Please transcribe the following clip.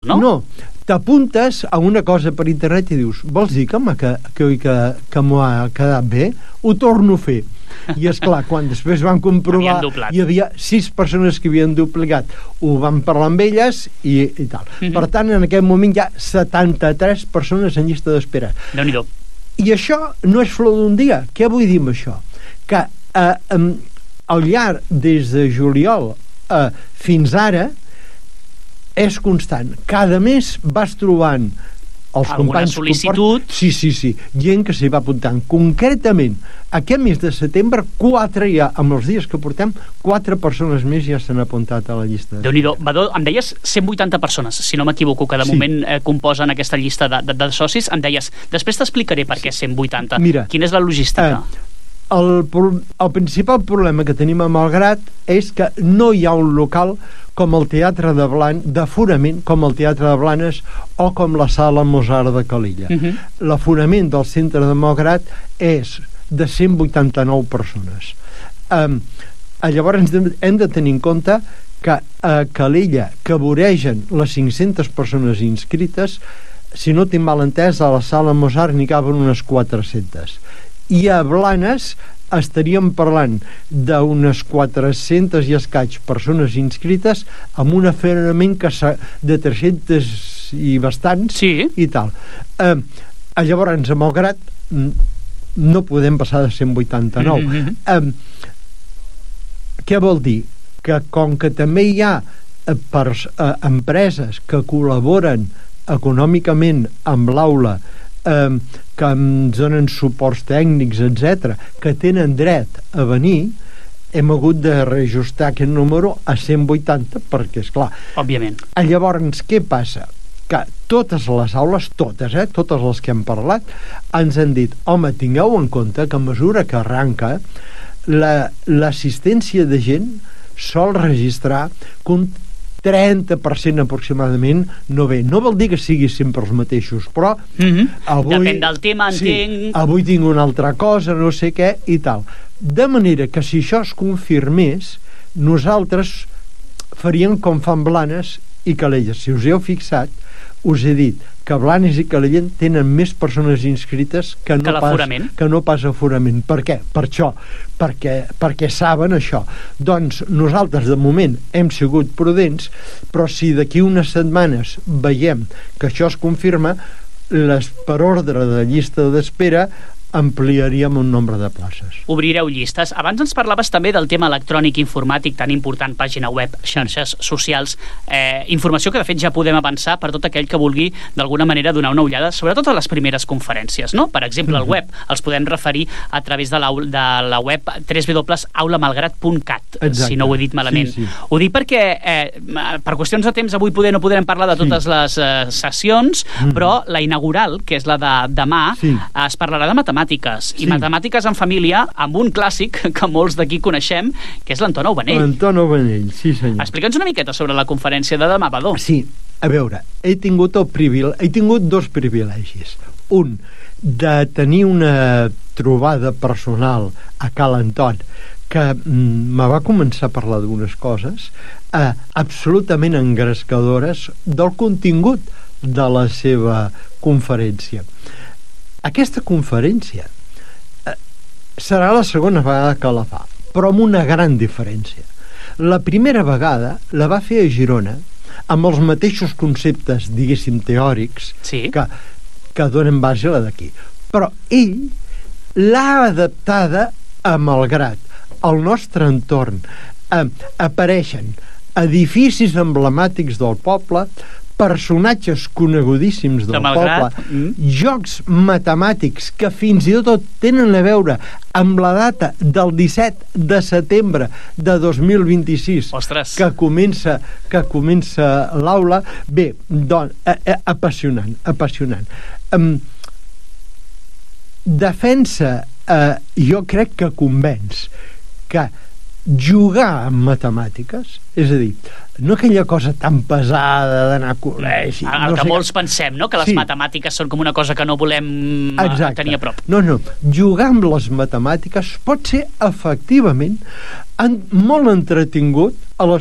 no? No, t'apuntes a una cosa per internet i dius, vols dir que m'ho ha quedat bé? Ho torno a fer. I esclar, quan després van comprovar, hi havia 6 persones que havien duplicat, ho van parlar amb elles i tal. Per tant, en aquest moment hi ha 73 persones en llista d'espera. Déu-n'hi-do. I això no és flor d'un dia. Què vull dir amb això? Que al llarg des de juliol fins ara és constant. Cada mes vas trobant els alguna sol·licitud. Sí, gent que s'hi va apuntant. Concretament, aquest mes de setembre, 4 ja, amb els dies que portem, 4 persones més ja s'han apuntat a la llista. Déu-n'hi-do. Badó, em deies 180 persones, si no m'equivoco, que de moment composen aquesta llista de socis. Em deies, després t'explicaré per què 180. Mira, quina és la logística? El principal problema que tenim a Malgrat és que no hi ha un local com el Teatre de Blanes, d'aforament, com el Teatre de Blanes o com la Sala Mozart de Calella. L'aforament del centre de Malgrat és de 189 persones. Llavors hem de tenir en compte que a Calella, que voregen les 500 persones inscrites, si no tinc mal entès, a la Sala Mozart n'hi caben unes 400. I a Blanes estaríem parlant d'unes 400 i escaig persones inscrites amb un aforament de 300 i bastants i tal. Llavors, a Malgrat no podem passar de 189. Què vol dir? Que com que també hi ha empreses que col·laboren econòmicament amb l'aula, que ens donen suports tècnics, etc., que tenen dret a venir, hem hagut de reajustar aquest número a 180, perquè, esclar... Òbviament. Llavors, què passa? Que totes les aules, totes les que hem parlat, ens han dit, home, tingueu en compte que a mesura que arranca, l'assistència de gent sol registrar que un 30% aproximadament no ve. No vol dir que sigui sempre els mateixos, però avui... Depèn del tema, entenc... Avui tinc una altra cosa, no sé què, i tal. De manera que si això es confirmés, nosaltres faríem com fan Blanes i Calella. Si us heu fixat, us he dit que Blanes i Calella tenen més persones inscrites que no pas aforament. Per què? Per això. Perquè saben això. Doncs nosaltres, de moment, hem sigut prudents, però si d'aquí unes setmanes veiem que això es confirma, per ordre de llista d'espera ampliaríem un nombre de places. Obrireu llistes. Abans ens parlaves també del tema electrònic informàtic, tan important, pàgina web, xarxes socials, informació que de fet ja podem avançar per tot aquell que vulgui d'alguna manera donar una ullada, sobretot a les primeres conferències, no? Per exemple, el web, els podem referir a través de la web www.aulamalgrat.cat, si no ho he dit malament. Ho dic perquè per qüestions de temps avui no podrem parlar de totes les sessions, però la inaugural, que és la de demà, es parlarà de matemàtiques, i matemàtiques en família amb un clàssic que molts d'aquí coneixem, que és l'Anton Aubanell. L'Anton Aubanell, sí senyor. Explica'ns una miqueta sobre la conferència de demà, Badó. Sí, a veure, he tingut dos privilegis. Un, de tenir una trobada personal a Cal Anton, que me va començar a parlar d'unes coses absolutament engrescadores del contingut de la seva conferència. Aquesta conferència serà la segona vegada que la fa, però amb una gran diferència. La primera vegada la va fer a Girona amb els mateixos conceptes, diguéssim, teòrics que donen base a la d'aquí. Però ell l'ha adaptada a Malgrat. Al nostre entorn apareixen edificis emblemàtics del poble, personatges conegudíssims del poble, jocs matemàtics que fins i tot tenen a veure amb la data del 17 de setembre de 2026 que comença l'aula. Bé, doncs, apassionant. Defensa, jo crec que convenç que jugar amb matemàtiques, és a dir, no aquella cosa tan pesada d'anar a col·legi... El que molts pensem, no? Que les matemàtiques són com una cosa que no volem tenir a prop. No, jugar amb les matemàtiques pot ser efectivament molt entretingut a les